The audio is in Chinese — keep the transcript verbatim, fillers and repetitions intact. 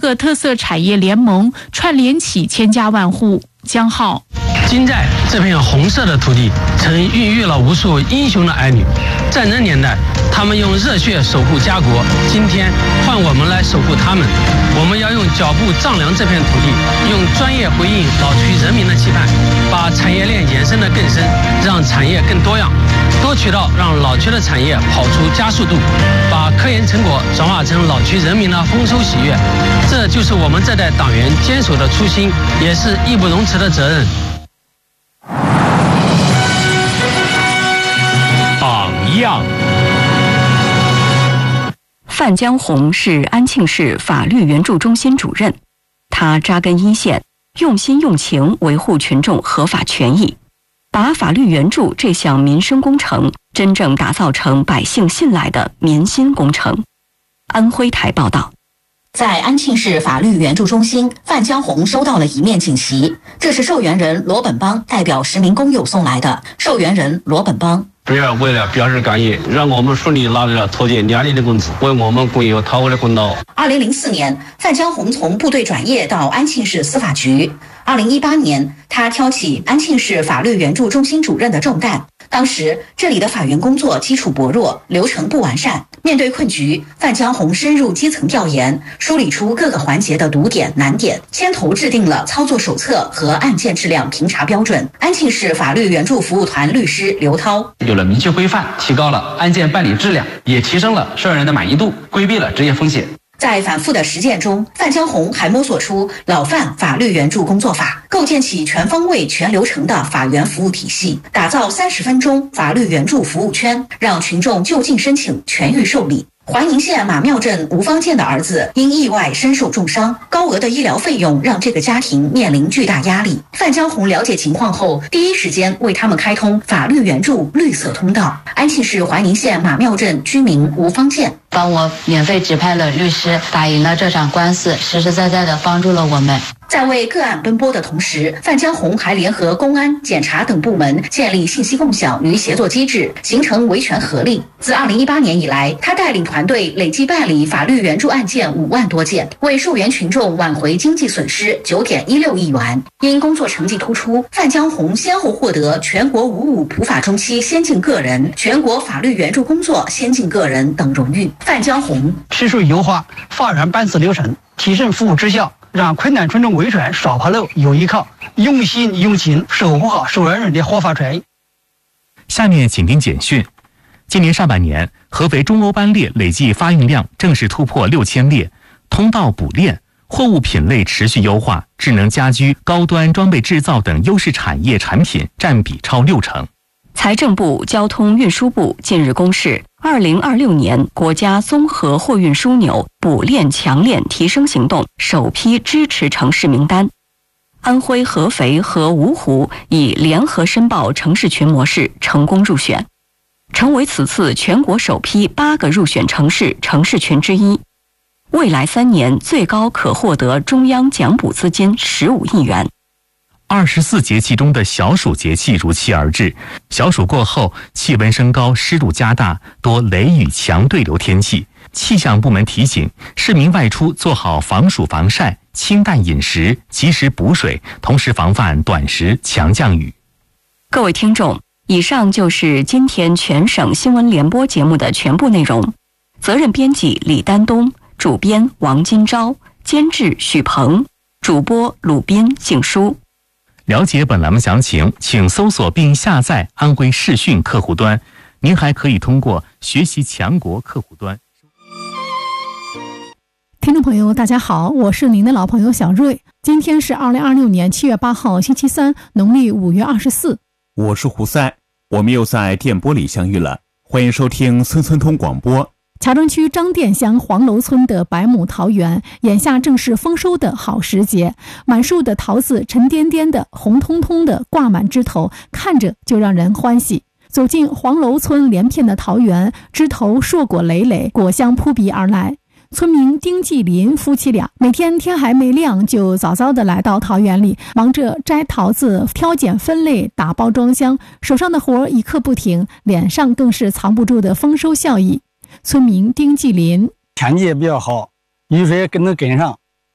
个特色产业联盟串联起千家万户。江浩， 金寨这片红色的土地曾孕育了无数英雄的儿女，战争年代他们用热血守护家国，今天换我们来守护他们。我们要用脚步丈量这片土地，用专业回应老区人民的期盼，把产业链延伸得更深，让产业更多样，多渠道让老区的产业跑出加速度，把科研成果转化成老区人民的丰收喜悦。这就是我们这代党员坚守的初心，也是义不容辞的责任。 榜样。 范江红是安庆市法律援助中心主任，他扎根一线，用心用情维护群众合法权益，把法律援助这项民生工程真正打造成百姓信赖的民心工程。安徽台报道。 在安庆市法律援助中心，范江红收到了一面锦旗，这是受援人罗本邦代表十名工友送来的。受援人罗本邦， 主要为了表示感谢，让我们顺利拿到了拖欠两年的工资，为我们工友讨回了公道。 二零零四年，范江红从部队转业到安庆市司法局。二零一八年，他挑起安庆市法律援助中心主任的重担。当时，这里的法援工作基础薄弱，流程不完善。面对困局，范江红深入基层调研，梳理出各个环节的堵点难点，牵头制定了操作手册和案件质量评查标准。安庆市法律援助服务团律师刘涛， 有了明确规范，提高了案件办理质量，也提升了受害人的满意度，规避了职业风险。 在反复的实践中，范江红还摸索出老范法律援助工作法，构建起全方位全流程的法援服务体系，打造三十分钟法律援助服务圈，让群众就近申请，全域受理。怀宁县马庙镇吴方建的儿子因意外身受重伤，高额的医疗费用让这个家庭面临巨大压力。范江红了解情况后，第一时间为他们开通法律援助绿色通道。安庆市怀宁县马庙镇居民吴方建， 帮我免费指派了律师，打赢了这场官司，实实在在的帮助了我们。 在为个案奔波的同时，范江红还联合公安、检察等部门建立信息共享与协作机制，形成维权合力。自二零一八年以来，他带领团队累计办理法律援助案件五万多件，为受援群众挽回经济损失九点一六亿元。因工作成绩突出，范江红先后获得全国五五普法中期先进个人、全国法律援助工作先进个人等荣誉。范江红持续优化法院办事流程，提升服务质效，让困难群众维权少跑路有依靠，用心用情守护好受害人的合法权益。 下面请听简讯。今年上半年，合肥中欧班列累计发运量正式突破六千列，通道补链、货物品类持续优化，智能家居、高端装备制造等优势产业产品占比超六成。 财政部、交通运输部近日公示二零二六年国家综合货运枢纽补链强链提升行动首批支持城市名单，安徽合肥和芜湖以联合申报城市群模式成功入选，成为此次全国首批八个入选城市城市群之一。未来三年最高可获得中央奖补资金十五亿元。 二十四节气中的小暑节气如期而至，小暑过后，气温升高，湿度加大，多雷雨强对流天气。气象部门提醒市民外出做好防暑防晒，清淡饮食，及时补水，同时防范短时强降雨。 各位听众，以上就是今天全省新闻联播节目的全部内容。责任编辑李丹东，主编王金钊，监制许鹏，主播鲁斌、静书。 了解本栏目详情，请搜索并下载安徽视讯客户端。您还可以通过学习强国客户端。 听众朋友大家好，我是您的老朋友小瑞。今天是二零二六年七月八号星期三，农历五月二十四。 我是胡塞，我们又在电波里相遇了，欢迎收听村村通广播。 桥墩区张店乡黄楼村的百亩桃园，眼下正是丰收的好时节，满树的桃子沉甸甸的、红彤彤的挂满枝头，看着就让人欢喜。走进黄楼村连片的桃园，枝头硕果累累，果香扑鼻而来。村民丁继林夫妻俩每天天还没亮就早早的来到桃园里，忙着摘桃子、挑拣分类、打包装箱，手上的活一刻不停，脸上更是藏不住的丰收笑意。村民丁继林， 天气也比较好，雨水也跟着跟上，